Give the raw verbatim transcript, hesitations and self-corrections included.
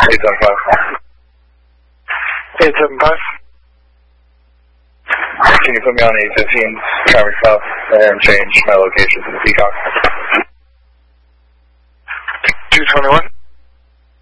eight seven five. eight seven five. Can you put me on eight fifteen traffic south and change my location to the Peacock? two twenty-one.